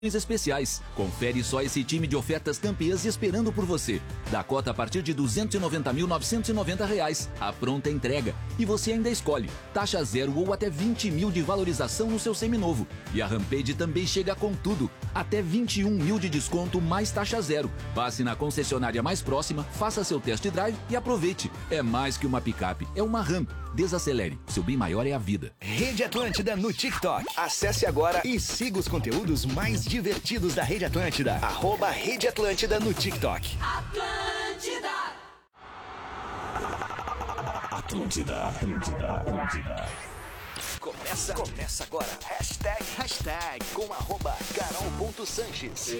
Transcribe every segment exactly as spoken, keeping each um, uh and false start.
especiais. Confere só esse time de ofertas campeãs esperando por você. Da cota a partir de duzentos e noventa mil novecentos e noventa reais. A pronta entrega. E você ainda escolhe taxa zero ou até vinte mil de valorização no seu seminovo. E a Rampage também chega com tudo. Até vinte e um mil de desconto mais taxa zero. Passe na concessionária mais próxima, faça seu test drive e aproveite. É mais que uma picape, é uma Ram. Desacelere, seu bem maior é a vida. Rede Atlântida no TikTok. Acesse agora e siga os conteúdos mais divertidos da Rede Atlântida. Arroba Rede Atlântida no TikTok. Atlântida. Atlântida, Atlântida, Atlântida. Começa, começa agora. Hashtag, hashtag com arroba Carol.Sanches.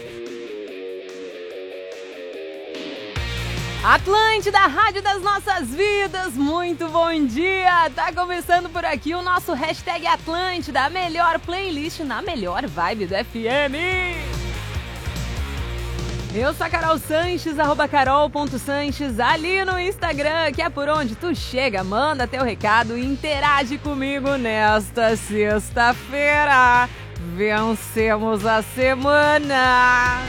Atlântida, Rádio das Nossas Vidas, muito bom dia! Tá começando por aqui o nosso Hashtag Atlântida, a melhor playlist na melhor vibe do F M. Eu sou a Carol Sanches, arroba Carol.Sanches, ali no Instagram, que é por onde tu chega, manda teu recado e interage comigo nesta sexta-feira. Vencemos a semana!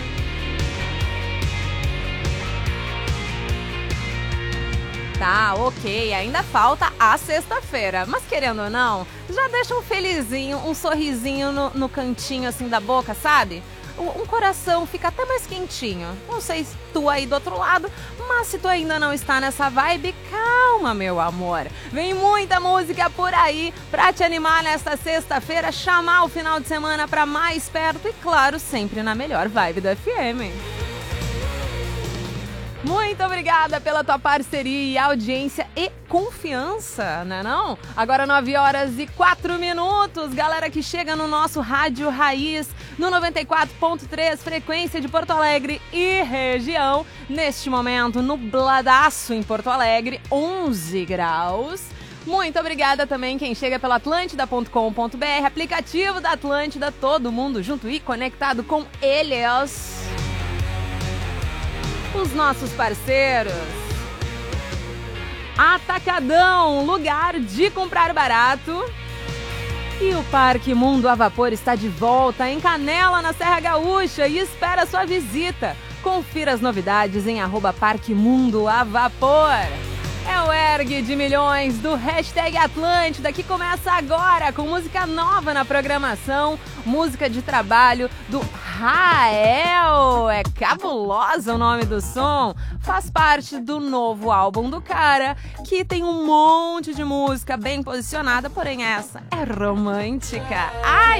Tá, ok, ainda falta a sexta-feira, mas querendo ou não, já deixa um felizinho, um sorrisinho no, no cantinho assim da boca, sabe? Um, um coração fica até mais quentinho. Não sei se tu aí do outro lado, mas se tu ainda não está nessa vibe, calma, meu amor. Vem muita música por aí pra te animar nesta sexta-feira, chamar o final de semana pra mais perto e, claro, sempre na melhor vibe do F M. Muito obrigada pela tua parceria, audiência e confiança, né não? Agora nove horas e quatro minutos, galera que chega no nosso Rádio Raiz, no noventa e quatro ponto três, frequência de Porto Alegre e região. Neste momento, nubladaço em Porto Alegre, onze graus. Muito obrigada também quem chega pela atlântida ponto com ponto b r, aplicativo da Atlântida, todo mundo junto e conectado com eles. Os nossos parceiros. Atacadão, lugar de comprar barato. E o Parque Mundo a Vapor está de volta em Canela, na Serra Gaúcha, e espera sua visita. Confira as novidades em arroba Parque Mundo a Vapor. É o ergue de milhões do Hashtag Atlântida, que começa agora com música nova na programação, música de trabalho do Rael. É cabulosa o nome do som, faz parte do novo álbum do cara, que tem um monte de música bem posicionada, porém essa é romântica. Ai,